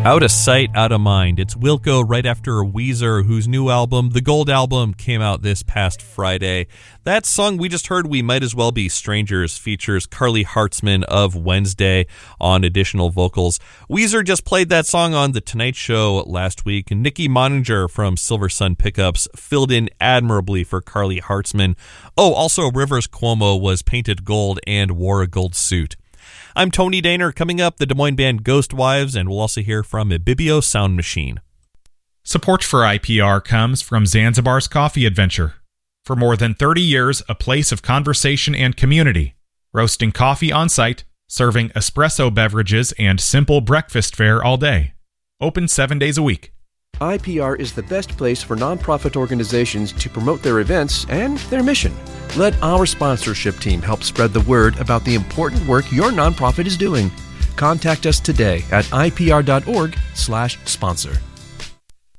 Out of Sight, Out of Mind. It's Wilco right after Weezer, whose new album, The Gold Album, came out this past Friday. That song we just heard, We Might As Well Be Strangers, features Carly Hartzman of Wednesday on additional vocals. Weezer just played that song on The Tonight Show last week. Nikki Moninger from Silver Sun Pickups filled in admirably for Carly Hartzman. Oh, also Rivers Cuomo was painted gold and wore a gold suit. I'm Tony Daner. Coming up, the Des Moines band Ghost Wives, and we'll also hear from Ibibio Sound Machine. Support for IPR comes from Zanzibar's Coffee Adventure. For more than 30 years, a place of conversation and community. Roasting coffee on site, serving espresso beverages, and simple breakfast fare all day. Open 7 days a week. IPR is the best place for nonprofit organizations to promote their events and their mission. Let our sponsorship team help spread the word about the important work your nonprofit is doing. Contact us today at ipr.org/sponsor.